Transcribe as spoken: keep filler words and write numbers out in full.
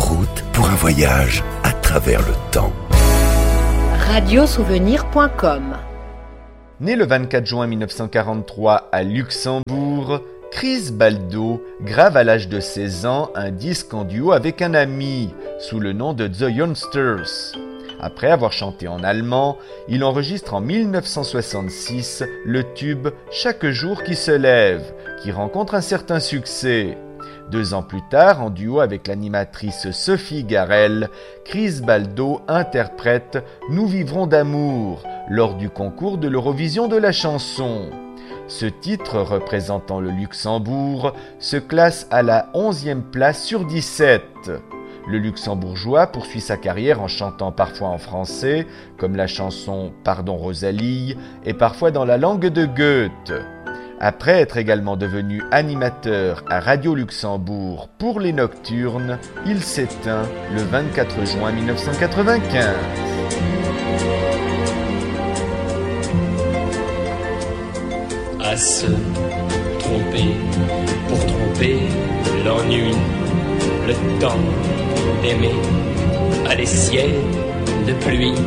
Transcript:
route pour un voyage à travers le temps. radiosouvenir point com. Né le vingt-quatre juin mille neuf cent quarante-trois à Luxembourg, Chris Baldo grave à l'âge de seize ans un disque en duo avec un ami, sous le nom de The Youngsters. Après avoir chanté en allemand, il enregistre en mille neuf cent soixante-six le tube « Chaque jour qui se lève », qui rencontre un certain succès. Deux ans plus tard, en duo avec l'animatrice Sophie Garel, Chris Baldo interprète « Nous vivrons d'amour » lors du concours de l'Eurovision de la chanson. Ce titre, représentant le Luxembourg, se classe à la onzième place sur dix-sept. Le Luxembourgeois poursuit sa carrière en chantant parfois en français, comme la chanson « Pardon Rosalie » et parfois dans la langue de Goethe. Après être également devenu animateur à Radio Luxembourg pour les Nocturnes, il s'éteint le vingt-quatre juin mille neuf cent quatre-vingt-quinze. À se tromper pour tromper l'ennui, le temps d'aimer à des ciels de pluie.